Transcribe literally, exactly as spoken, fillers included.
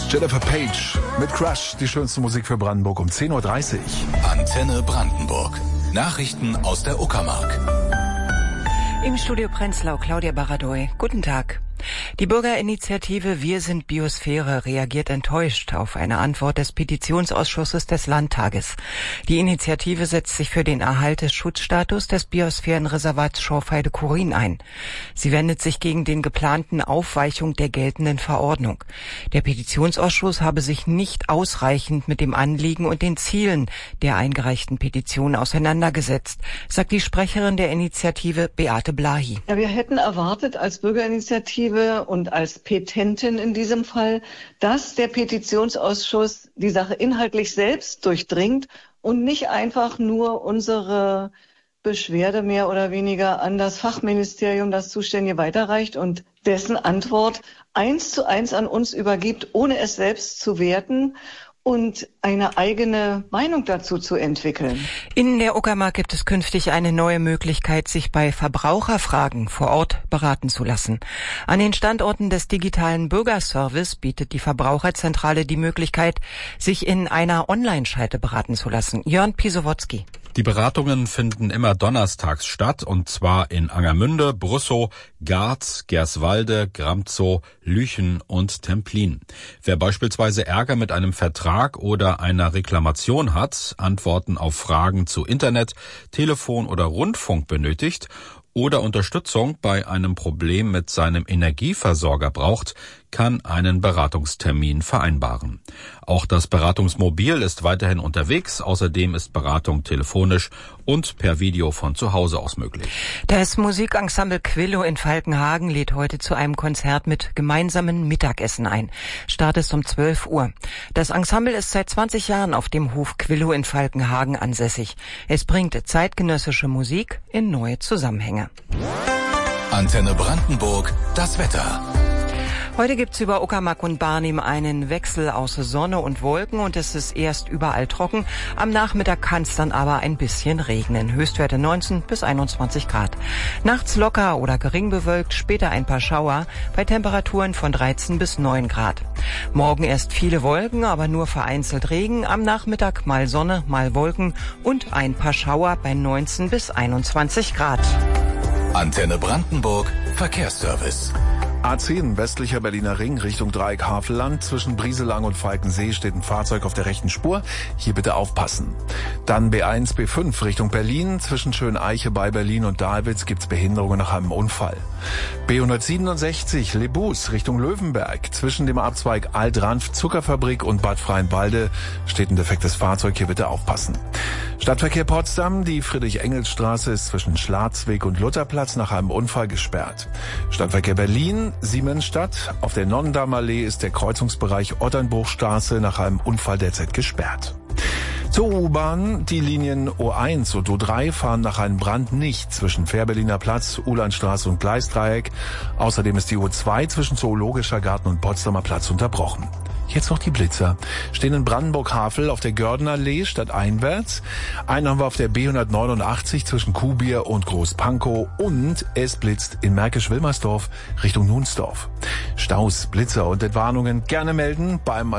Jennifer Page mit Crush, die schönste Musik für Brandenburg um zehn Uhr dreißig. Antenne Brandenburg. Nachrichten aus der Uckermark. Im Studio Prenzlau, Claudia Baradoy. Guten Tag. Die Bürgerinitiative Wir sind Biosphäre reagiert enttäuscht auf eine Antwort des Petitionsausschusses des Landtages. Die Initiative setzt sich für den Erhalt des Schutzstatus des Biosphärenreservats Schorfheide-Chorin ein. Sie wendet sich gegen den geplanten Aufweichung der geltenden Verordnung. Der Petitionsausschuss habe sich nicht ausreichend mit dem Anliegen und den Zielen der eingereichten Petition auseinandergesetzt, sagt die Sprecherin der Initiative Beate Blahi. Ja, wir hätten erwartet als Bürgerinitiative und als Petentin in diesem Fall, dass der Petitionsausschuss die Sache inhaltlich selbst durchdringt und nicht einfach nur unsere Beschwerde mehr oder weniger an das Fachministerium, das Zuständige, weiterreicht und dessen Antwort eins zu eins an uns übergibt, ohne es selbst zu werten und eine eigene Meinung dazu zu entwickeln. In der Uckermark gibt es künftig eine neue Möglichkeit, sich bei Verbraucherfragen vor Ort beraten zu lassen. An den Standorten des digitalen Bürgerservice bietet die Verbraucherzentrale die Möglichkeit, sich in einer Online-Schalte beraten zu lassen. Jörn Pisowotzki. Die Beratungen finden immer donnerstags statt, und zwar in Angermünde, Brüssow, Garz, Gerswalde, Gramzow, Lüchen und Templin. Wer beispielsweise Ärger mit einem Vertrag oder einer Reklamation hat, Antworten auf Fragen zu Internet, Telefon oder Rundfunk benötigt oder Unterstützung bei einem Problem mit seinem Energieversorger braucht, kann einen Beratungstermin vereinbaren. Auch das Beratungsmobil ist weiterhin unterwegs. Außerdem ist Beratung telefonisch und per Video von zu Hause aus möglich. Das Musikensemble Quillo in Falkenhagen lädt heute zu einem Konzert mit gemeinsamen Mittagessen ein. Start ist um zwölf Uhr. Das Ensemble ist seit zwanzig Jahren auf dem Hof Quillo in Falkenhagen ansässig. Es bringt zeitgenössische Musik in neue Zusammenhänge. Antenne Brandenburg, das Wetter. Heute gibt's über Uckermark und Barnim einen Wechsel aus Sonne und Wolken und es ist erst überall trocken. Am Nachmittag kann's dann aber ein bisschen regnen. Höchstwerte neunzehn bis einundzwanzig Grad. Nachts locker oder gering bewölkt, später ein paar Schauer bei Temperaturen von dreizehn bis neun Grad. Morgen erst viele Wolken, aber nur vereinzelt Regen. Am Nachmittag mal Sonne, mal Wolken und ein paar Schauer bei neunzehn bis einundzwanzig Grad. Antenne Brandenburg, Verkehrsservice. A zehn, westlicher Berliner Ring, Richtung Dreieck Havelland. Zwischen Brieselang und Falkensee steht ein Fahrzeug auf der rechten Spur. Hier bitte aufpassen. Dann B eins, B fünf, Richtung Berlin. Zwischen Schöneiche bei Berlin und Dahlwitz gibt's Behinderungen nach einem Unfall. B hundertsiebenundsechzig, Lebus, Richtung Löwenberg. Zwischen dem Abzweig Alt-Ranf Zuckerfabrik und Bad Freienwalde steht ein defektes Fahrzeug. Hier bitte aufpassen. Stadtverkehr Potsdam, die Friedrich-Engels-Straße ist zwischen Schlarzweg und Lutherplatz nach einem Unfall gesperrt. Stadtverkehr Berlin, Siemensstadt, auf der Nonnendammallee ist der Kreuzungsbereich Otternburgstraße nach einem Unfall derzeit gesperrt. Zur U-Bahn, die Linien O eins und O drei fahren nach einem Brand nicht zwischen Fährberliner Platz, Ulandstraße und Gleisdreieck. Außerdem ist die O zwei zwischen Zoologischer Garten und Potsdamer Platz unterbrochen. Jetzt noch die Blitzer. Stehen in Brandenburg-Havel auf der Gördenallee stadteinwärts. Einen haben wir auf der B hundertneunundachtzig zwischen Kuhbier und Großpankow. Und es blitzt in Märkisch-Wilmersdorf Richtung Nunsdorf. Staus, Blitzer und Entwarnungen gerne melden beim